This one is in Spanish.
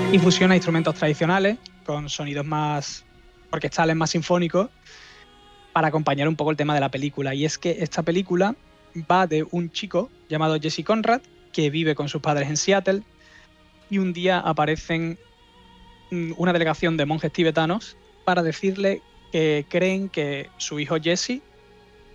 y fusiona instrumentos tradicionales con sonidos más orquestales, más sinfónicos, para acompañar un poco el tema de la película. Y es que esta película va de un chico llamado Jesse Conrad que vive con sus padres en Seattle y un día aparecen una delegación de monjes tibetanos para decirle que creen que su hijo Jesse